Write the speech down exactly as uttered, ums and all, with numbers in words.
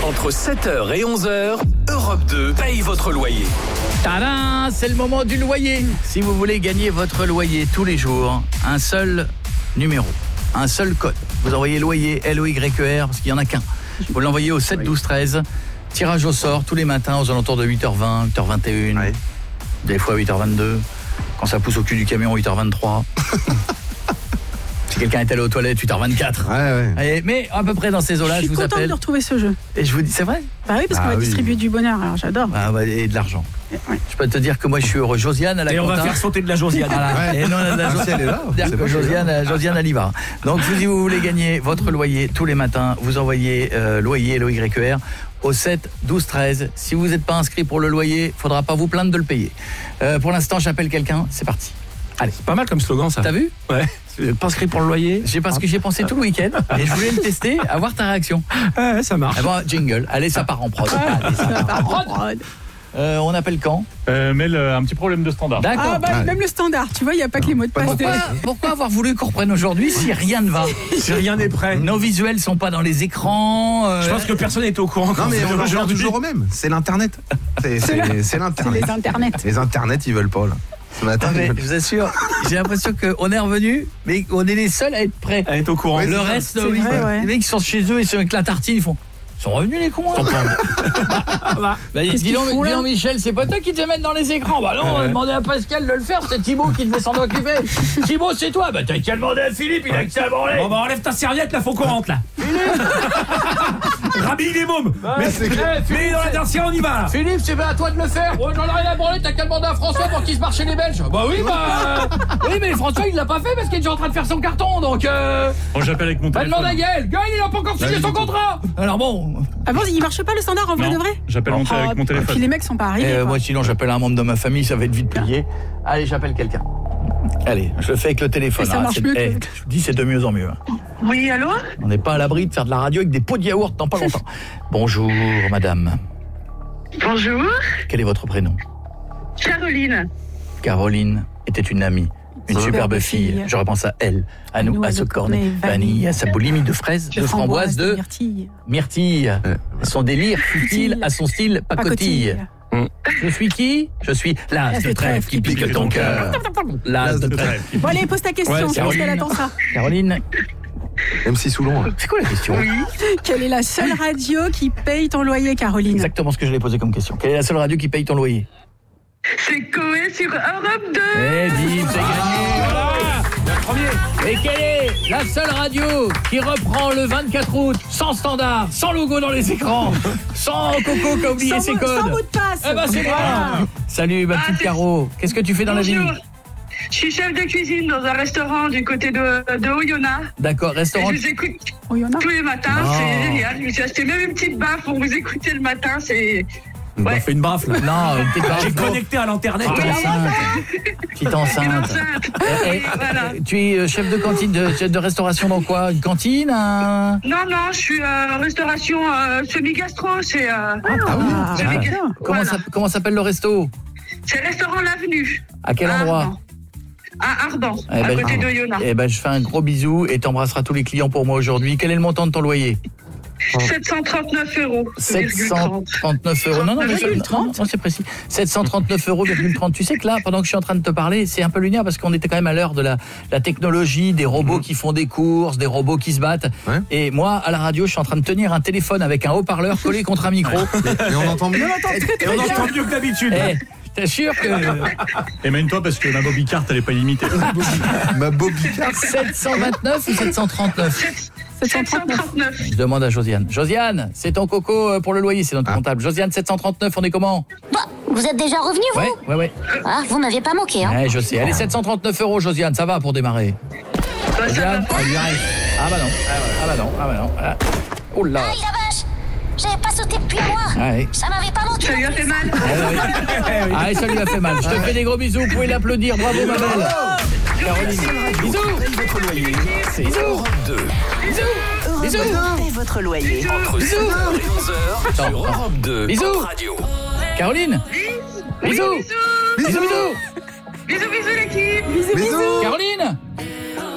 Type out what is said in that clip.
Entre sept heures et onze heures, Europe deux paye votre loyer. Tadam, c'est le moment du loyer. Si vous voulez gagner votre loyer tous les jours, un seul numéro, un seul code. Vous envoyez loyer, L O Y E R, parce qu'il n'y en a qu'un. Vous l'envoyez au sept douze treize. Tirage au sort tous les matins aux alentours de huit heures vingt, huit heures vingt et une, ouais. Des fois huit heures vingt-deux. Quand ça pousse au cul du camion, huit heures vingt-trois. Si quelqu'un est allé aux toilettes, huit heures vingt-quatre. Ouais, ouais. Allez, mais à peu près dans ces eaux-là, je, je vous appelle. Je suis contente de retrouver ce jeu. Et je vous dis, c'est vrai ? Bah oui, parce ah qu'on va oui. distribuer du bonheur, alors j'adore. Ah bah, et de l'argent. Ouais. Je peux te dire que moi je suis heureux. Josiane à la Et Quentin. On va faire sauter de la Josiane. Voilà. Ouais. Et non, la, la Josiane est là. C'est que Josiane, Josiane elle y va. Donc si vous voulez gagner votre loyer tous les matins, vous envoyez euh, loyer L O Y E R au sept douze treize. Si vous n'êtes pas inscrit pour le loyer, faudra pas vous plaindre de le payer. Euh, pour l'instant, j'appelle quelqu'un. C'est parti. Allez. C'est pas mal comme slogan ça. T'as vu ? Ouais. Pas inscrit pour le loyer. J'ai parce que j'ai pensé tout le week-end et je voulais le tester, avoir ta réaction. Ouais, ça marche. Ah bon, jingle. Allez, ça part en prod. Allez, ça part en prod. Euh, on appelle quand euh, Mais le, un petit problème de standard. D'accord. Ah bah, ouais. Même le standard, tu vois, il n'y a pas que les mots de passe. Pourquoi, pourquoi avoir voulu qu'on reprenne aujourd'hui si rien ne va? Si rien n'est prêt. Nos visuels sont pas dans les écrans. Euh... Je pense que personne n'est au courant. Non mais on en revient toujours au même. C'est l'internet. C'est, c'est, c'est, c'est l'internet. C'est les internets. Les internets, ils veulent pas là. Ce matin, ah mais, je vous assure, j'ai l'impression qu'on est revenu, mais on est les seuls à être prêts. À être au courant. Oui, le reste, oui, vrai, ouais. Les mecs qui sont chez eux et sont avec la tartine, ils font. Ils sont revenus les cons. Hein. bah, bah, dis donc, dis donc Michel, c'est pas toi qui te mets dans les écrans. Bah non, on a demandé à Pascal de le faire, c'est Thibaut qui devait s'en occuper. Thibaut, c'est toi. Bah t'as qu'à demander à Philippe, il a que ça à branler. Bon bah enlève ta serviette, là faut qu'on rentre là. Rhabille les mômes. Bah, mais c'est mais dans la tertiaire, on y va là. Philippe, c'est bien à toi de le faire. Oh, j'en ai rien à branler, t'as qu'à demander à François pour qu'il se marche chez les Belges. Bah oui, bah oui, mais François il l'a pas fait parce qu'il est déjà en train de faire son carton, donc euh... Bon, j'appelle avec mon téléphone. Bah demande à Gaël. Gaël, il a pas encore signé son contrat. Alors bon. Ah bon, il marche pas le standard en vrai de vrai? J'appelle mon, oh, avec mon téléphone. Puis les mecs sont pas arrivés. Euh, moi sinon j'appelle un membre de ma famille, ça va être vite plié. Allez, j'appelle quelqu'un. Allez, je le fais avec le téléphone. Ça hein. marche mieux. Eh, je vous dis, c'est de mieux en mieux. Oui, allô? On n'est pas à l'abri de faire de la radio avec des pots de yaourt dans pas longtemps. Bonjour, madame. Bonjour. Quel est votre prénom? Caroline. Caroline était une amie. Une superbe, superbe fille. fille. Je repense à elle, à nous, nous à ce cornet vanille, à sa boulimie de fraises, de, de framboises, de myrtille. Myrtille. Euh, son délire futile à son style pacotille. Mmh. Je suis qui? Je suis l'as de trèfle qui pique ton cœur. L'as de trèfle. Bon allez, pose ta question, je pense qu'elle attend ça. Caroline. M six Soulon. C'est quoi la question? Oui. Quelle est la seule radio qui paye ton loyer, Caroline? Exactement ce que je l'ai posé comme question. Quelle est la seule radio qui paye ton loyer? C'est Coé sur Europe deux. Eh bim, c'est gagné. Voilà. Et quelle est la seule radio qui reprend le vingt-quatre août sans standard, sans logo dans les écrans, sans Coco qui a oublié sans ses mot, codes? Sans mot de passe. Eh ben c'est voilà. Bon. Salut ma petite ah, Caro. Qu'est-ce que tu fais dans Bonjour. la vie? Je suis chef de cuisine dans un restaurant du côté de, de Oyonnax. D'accord, restaurant. Et je vous écoute tous les matins, oh. C'est génial. Je me suis acheté même une petite baffe pour vous écouter le matin, c'est... On ouais. a fait une baffe là. Non, une petite baffe. J'ai connecté à l'internet. Petite enceinte. Petite enceinte. Et, et, voilà. Tu es chef de cantine, de, chef de restauration dans quoi? Une cantine un... Non, non, je suis euh, restauration euh, semi-gastro. C'est, euh, ah, ah, oui. ah, semi-gastro. Ah, comment, voilà. ça, comment s'appelle le resto? C'est le restaurant L'Avenue. À quel endroit? À Ardan, eh ben, à côté de Oyonnax. Eh ben, je fais un gros bisou et t'embrasseras tous les clients pour moi aujourd'hui. Quel est le montant de ton loyer? sept cent trente-neuf euros. sept cent trente-neuf euros. Non, non, mais non, non, c'est précis. sept cent trente-neuf euros, trente. Tu sais que là, pendant que je suis en train de te parler, c'est un peu lunaire parce qu'on était quand même à l'heure de la, la technologie, des robots mmh. qui font des courses, des robots qui se battent. Ouais. Et moi, à la radio, je suis en train de tenir un téléphone avec un haut-parleur collé contre un micro. Et on entend mieux. Et on entend mieux que d'habitude. Eh, t'assures que... Et mène-toi parce que ma bobicarte, elle est pas illimitée. Ma bobicarte. sept cent vingt-neuf ou sept cent trente-neuf? sept cent trente-neuf. Je demande à Josiane. Josiane, c'est ton coco pour le loyer, c'est notre ah. comptable. Josiane, sept cent trente-neuf, on est comment? Bah, vous êtes déjà revenu, vous? Ouais, ouais, ouais. Ah, vous m'aviez pas manqué, hein? Ouais, je sais. Allez, sept cent trente-neuf euros, Josiane, ça va pour démarrer. Bah, Josiane, on lui arrive. Ah bah non, ah bah non, ah bah non. Ah. Oh là. Aïe, la vache! J'avais pas sauté depuis un mois. Ah oui. Ça m'avait pas manqué. Ça lui a fait mal. Ah oui, ça lui a fait mal. Je te fais des gros bisous, vous pouvez l'applaudir. Bravo, ma belle. Caroline. Bisous. C'est Europe deux. Bisous. Bisous. Paye votre loyer. Entre sept heures et onze heures sur Europe deux. Bisous. Radio. Caroline. Bisous. Bisous. Bisous, bisous. Bisous, bisous l'équipe. Bisous, bisous. Caroline.